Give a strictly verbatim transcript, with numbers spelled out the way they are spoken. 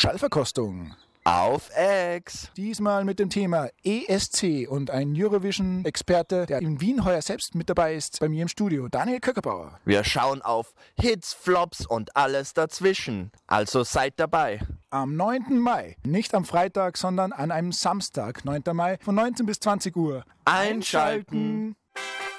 Schallverkostung. Auf Ex. Diesmal mit dem Thema E S C und ein Eurovision-Experte, der in Wien heuer selbst mit dabei ist, bei mir im Studio, Daniel Köckerbauer. Wir schauen auf Hits, Flops und alles dazwischen. Also seid dabei. Am neunten Mai, nicht am Freitag, sondern an einem Samstag, neunten Mai, von neunzehn bis zwanzig Uhr. Einschalten.